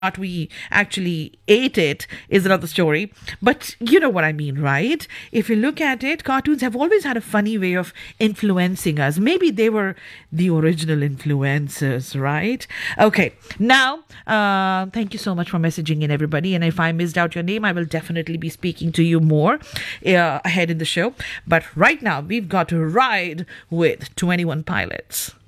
we actually ate it is another story. But you know what I mean, right? If you look at it, cartoons have always had a funny way of influencing us. Maybe they were the original influencers, right? Okay, now, thank you so much for messaging in, everybody. And if I missed out your name, I will definitely be speaking to you more ahead in the show. But right now, we've got to ride with 21 Pilots.